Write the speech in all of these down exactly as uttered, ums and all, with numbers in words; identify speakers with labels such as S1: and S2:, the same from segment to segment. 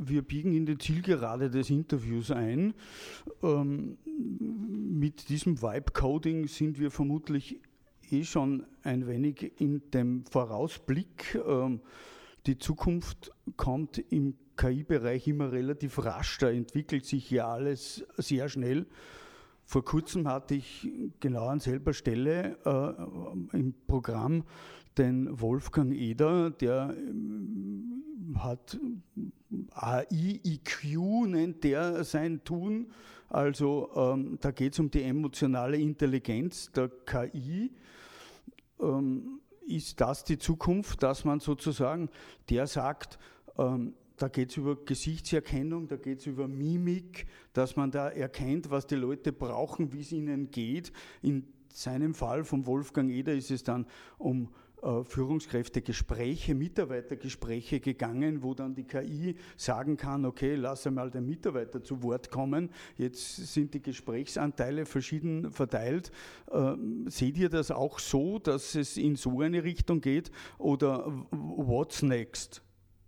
S1: wir biegen in die Zielgerade des Interviews ein. Ähm, mit diesem Vibe-Coding sind wir vermutlich eh schon ein wenig in dem Vorausblick. Ähm, die Zukunft kommt im K I-Bereich immer relativ rasch, da entwickelt sich ja alles sehr schnell. Vor kurzem hatte ich genau an selber Stelle äh, im Programm den Wolfgang Eder, der äh, hat A I I Q, nennt der sein Tun. Also ähm, da geht es um die emotionale Intelligenz der K I. Ähm, ist das die Zukunft, dass man sozusagen, der sagt, ähm, da geht es über Gesichtserkennung, da geht es über Mimik, dass man da erkennt, was die Leute brauchen, wie es ihnen geht. In seinem Fall von Wolfgang Eder ist es dann um äh, Führungskräftegespräche, Mitarbeitergespräche gegangen, wo dann die K I sagen kann, okay, lass einmal den Mitarbeiter zu Wort kommen. Jetzt sind die Gesprächsanteile verschieden verteilt. Äh, seht ihr das auch so, dass es in so eine Richtung geht? Oder what's next?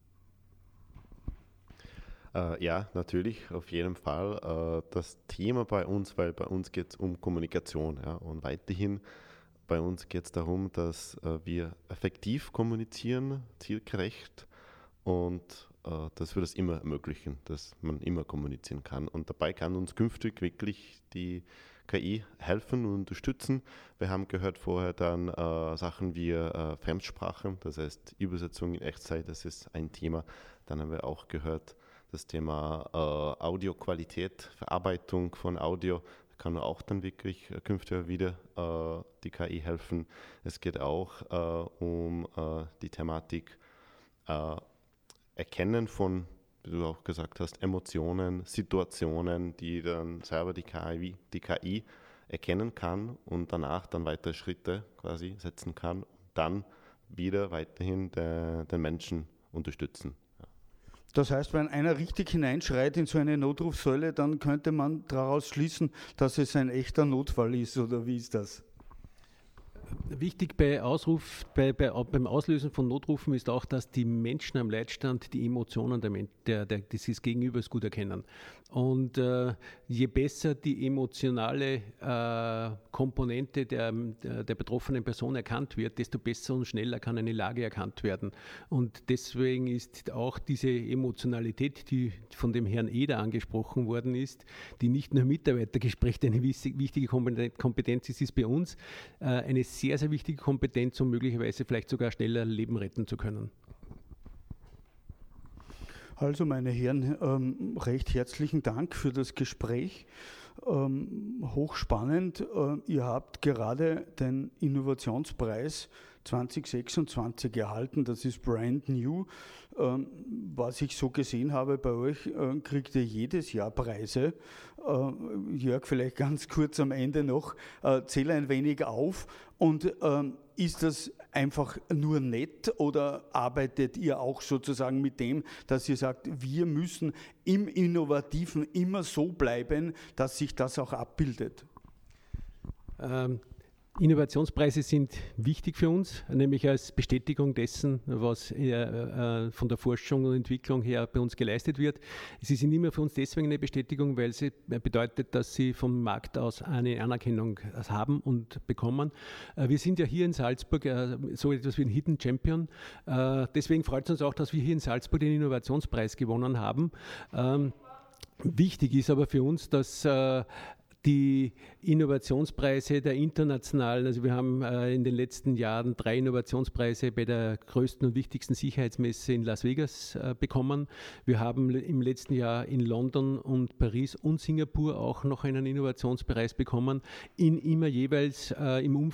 S2: Uh, ja, natürlich, auf jeden Fall. Uh, das Thema bei uns, weil bei uns geht es um Kommunikation, ja, und weiterhin bei uns geht es darum, dass uh, wir effektiv kommunizieren, zielgerecht, und uh, dass wir das immer ermöglichen, dass man immer kommunizieren kann. Und dabei kann uns künftig wirklich die K I helfen und unterstützen. Wir haben gehört vorher dann uh, Sachen wie uh, Fremdsprachen, das heißt Übersetzung in Echtzeit, das ist ein Thema. Dann haben wir auch gehört, das Thema äh, Audioqualität, Verarbeitung von Audio, da kann auch dann wirklich äh, künftig wieder äh, die K I helfen. Es geht auch äh, um äh, die Thematik äh, Erkennen von, wie du auch gesagt hast, Emotionen, Situationen, die dann selber die K I, die K I erkennen kann und danach dann weitere Schritte quasi setzen kann und dann wieder weiterhin de, den Menschen unterstützen.
S1: Das heißt, wenn einer richtig hineinschreit in so eine Notrufsäule, dann könnte man daraus schließen, dass es ein echter Notfall ist, oder wie ist das?
S3: Wichtig bei Ausruf, bei, bei, beim Auslösen von Notrufen ist auch, dass die Menschen am Leitstand die Emotionen der, der, der, des Gegenübers gut erkennen. Und äh, je besser die emotionale äh, Komponente der, der, der betroffenen Person erkannt wird, desto besser und schneller kann eine Lage erkannt werden. Und deswegen ist auch diese Emotionalität, die von dem Herrn Eder angesprochen worden ist, die nicht nur im Mitarbeitergespräch eine wichtige Kompetenz ist, ist bei uns äh, eine sehr, sehr wichtige Kompetenz, um möglicherweise vielleicht sogar schneller Leben retten zu können.
S1: Also meine Herren, ähm, recht herzlichen Dank für das Gespräch. Ähm, hochspannend. Äh, ihr habt gerade den Innovationspreis zwanzig sechsundzwanzig erhalten. Das ist brand new. Ähm, was ich so gesehen habe bei euch, äh, kriegt ihr jedes Jahr Preise. Äh, Jörg, vielleicht ganz kurz am Ende noch, äh, zähle ein wenig auf. Und ähm, ist das einfach nur nett oder arbeitet ihr auch sozusagen mit dem, dass ihr sagt, wir müssen im Innovativen immer so bleiben, dass sich das auch abbildet?
S3: Ähm, Innovationspreise sind wichtig für uns, nämlich als Bestätigung dessen, was äh, äh, von der Forschung und Entwicklung her bei uns geleistet wird. Sie sind immer für uns deswegen eine Bestätigung, weil sie bedeutet, dass sie vom Markt aus eine Anerkennung haben und bekommen. Äh, wir sind ja hier in Salzburg äh, so etwas wie ein Hidden Champion. Äh, deswegen freut es uns auch, dass wir hier in Salzburg den Innovationspreis gewonnen haben. Ähm, wichtig ist aber für uns, dass äh, die Innovationspreise der internationalen, also wir haben äh, in den letzten Jahren drei Innovationspreise bei der größten und wichtigsten Sicherheitsmesse in Las Vegas äh, bekommen. Wir haben im letzten Jahr in London und Paris und Singapur auch noch einen Innovationspreis bekommen, in immer jeweils äh, im Umfeld